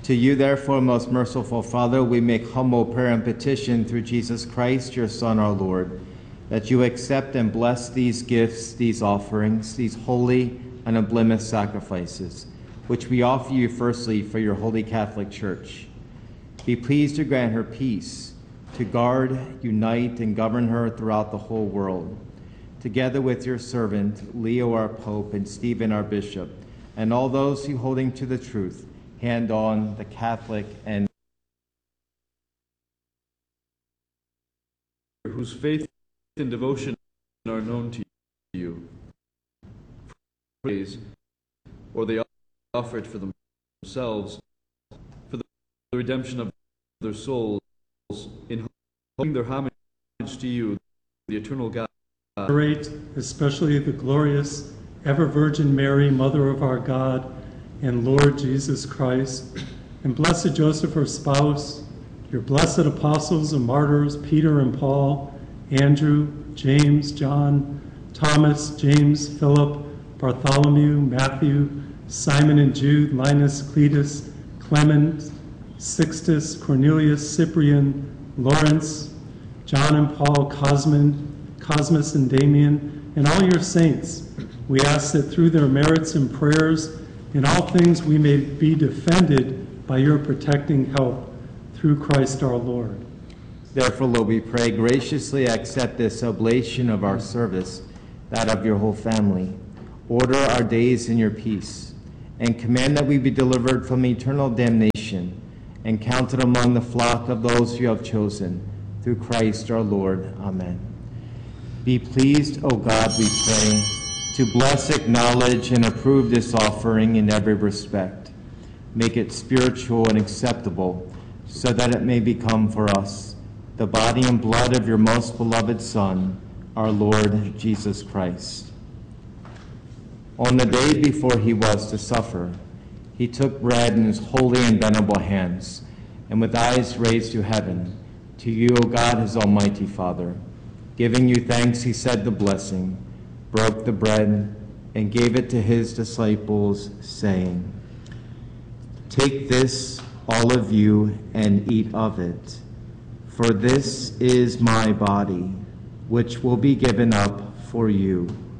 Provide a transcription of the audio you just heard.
To you, therefore, most merciful Father, we make humble prayer and petition through Jesus Christ, your Son, our Lord, that you accept and bless these gifts, these offerings, these holy and unblemished sacrifices, which we offer you firstly for your holy Catholic Church. Be pleased to grant her peace, to guard, unite, and govern her throughout the whole world, together with your servant, Leo our Pope, and Stephen our Bishop, and all those who, holding to the truth, hand on the Catholic and whose faith and devotion are known to you. Praise, or they offer it for themselves, for the redemption of their souls, in holding their homage to you, the eternal God. Especially the glorious, ever-Virgin Mary, Mother of our God, and Lord Jesus Christ, and blessed Joseph, her spouse, your blessed apostles and martyrs, Peter and Paul, Andrew, James, John, Thomas, James, Philip, Bartholomew, Matthew, Simon and Jude, Linus, Cletus, Clement, Sixtus, Cornelius, Cyprian, Lawrence, John and Paul, Cosmas and Damien, and all your saints. We ask that through their merits and prayers, in all things we may be defended by your protecting help, through Christ our Lord. Therefore, Lord, we pray, graciously accept this oblation of our service, that of your whole family. Order our days in your peace, and command that we be delivered from eternal damnation, and counted among the flock of those you have chosen, through Christ our Lord. Amen. Be pleased, O God, we pray, to bless, acknowledge, and approve this offering in every respect. Make it spiritual and acceptable, so that it may become for us the body and blood of your most beloved Son, our Lord Jesus Christ. On the day before he was to suffer, he took bread in his holy and venerable hands, and with eyes raised to heaven, to you, O God, his almighty Father, giving you thanks, he said the blessing, broke the bread, and gave it to his disciples, saying, "Take this, all of you, and eat of it, for this is my body, which will be given up for you.